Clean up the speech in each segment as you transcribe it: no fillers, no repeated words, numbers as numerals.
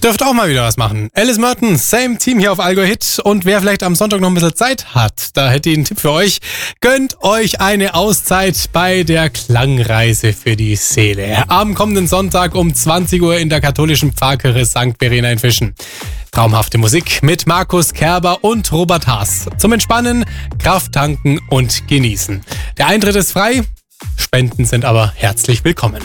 dürft auch mal wieder was machen. Alice Merton, same Team hier auf Allgäu Hit. Und wer vielleicht am Sonntag noch ein bisschen Zeit hat, da hätte ich einen Tipp für euch. Gönnt euch eine Auszeit bei der Klangreise für die Seele. Am kommenden Sonntag um 20 Uhr in der katholischen Pfarrkirche St. Verena in Fischen. Traumhafte Musik mit Markus Kerber und Robert Haas. Zum Entspannen, Kraft tanken und genießen. Der Eintritt ist frei, Spenden sind aber herzlich willkommen.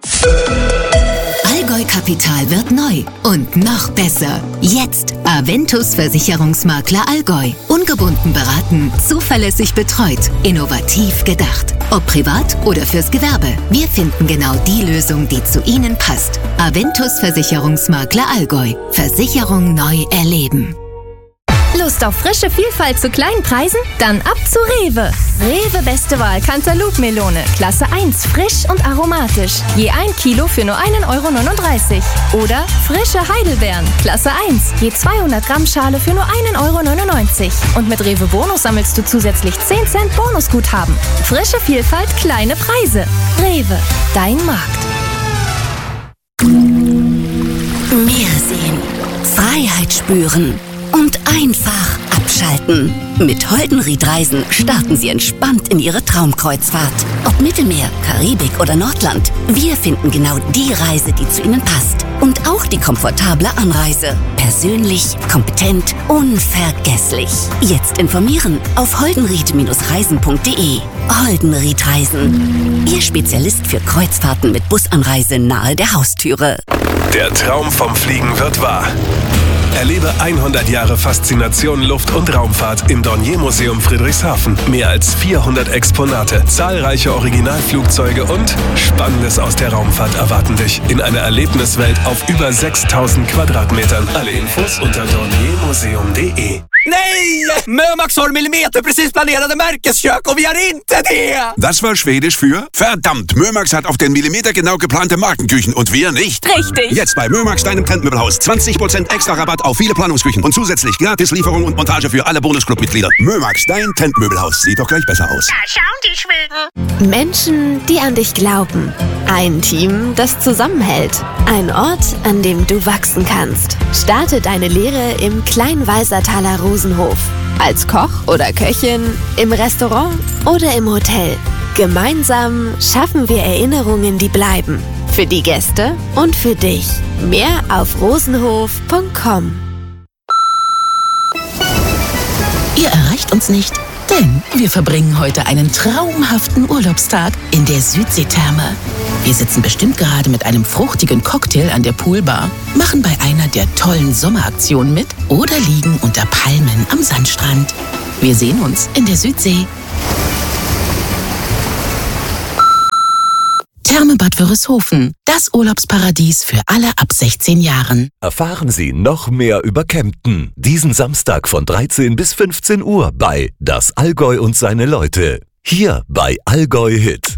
Allgäu Kapital wird neu und noch besser. Jetzt Aventus Versicherungsmakler Allgäu. Ungebunden beraten, zuverlässig betreut, innovativ gedacht. Ob privat oder fürs Gewerbe. Wir finden genau die Lösung, die zu Ihnen passt. Aventus Versicherungsmakler Allgäu. Versicherung neu erleben. Lust auf frische Vielfalt zu kleinen Preisen? Dann ab zu Rewe. Rewe beste Wahl Cantaloupe-Melone, Klasse 1, frisch und aromatisch. Je 1 Kilo für nur 1,39 €. Oder frische Heidelbeeren, Klasse 1, je 200 Gramm Schale für nur 1,99 €. Und mit Rewe Bonus sammelst du zusätzlich 10 Cent Bonusguthaben. Frische Vielfalt, kleine Preise. Rewe, dein Markt. Meer sehen, Freiheit spüren und einfach abschalten. Mit Holdenried Reisen starten Sie entspannt in Ihre Traumkreuzfahrt. Ob Mittelmeer, Karibik oder Nordland, wir finden genau die Reise, die zu Ihnen passt. Und auch die komfortable Anreise. Persönlich, kompetent, unvergesslich. Jetzt informieren auf holdenried-reisen.de. Holdenried Reisen. Ihr Spezialist für Kreuzfahrten mit Busanreise nahe der Haustüre. Der Traum vom Fliegen wird wahr. Erlebe 100 Jahre Faszination Luft- und Raumfahrt im Dornier-Museum Friedrichshafen. Mehr als 400 Exponate, zahlreiche Originalflugzeuge und Spannendes aus der Raumfahrt erwarten dich in einer Erlebniswelt auf über 6000 Quadratmetern. Alle Infos unter dorniermuseum.de. Nej! Mömax har millimeterprecis planerade märkeskök och vi har inte det! Das war Schwedisch für verdammt, Mömax hat auf den Millimeter genau geplante Markenküchen und wir nicht. Richtig. Jetzt bei Mömax, deinem Trendmöbelhaus. 20% extra Rabatt auf viele Planungsküchen und zusätzlich gratis Lieferung und Montage für alle Bonusclub-Mitglieder. Mömax, dein Trendmöbelhaus. Sieht doch gleich besser aus. Da schauen die Schweden. Menschen, die an dich glauben. Ein Team, das zusammenhält. Ein Ort, an dem du wachsen kannst. Starte deine Lehre im Kleinwalsertaler Rosenhof. Als Koch oder Köchin, im Restaurant oder im Hotel. Gemeinsam schaffen wir Erinnerungen, die bleiben. Für die Gäste und für dich. Mehr auf rosenhof.com. Ihr erreicht uns nicht, denn wir verbringen heute einen traumhaften Urlaubstag in der Südseetherme. Wir sitzen bestimmt gerade mit einem fruchtigen Cocktail an der Poolbar, machen bei einer der tollen Sommeraktionen mit oder liegen unter Palmen am Sandstrand. Wir sehen uns in der Südsee. Therme Bad Wörishofen, das Urlaubsparadies für alle ab 16 Jahren. Erfahren Sie noch mehr über Kempten. Diesen Samstag von 13 bis 15 Uhr bei Das Allgäu und seine Leute. Hier bei Allgäu Hit.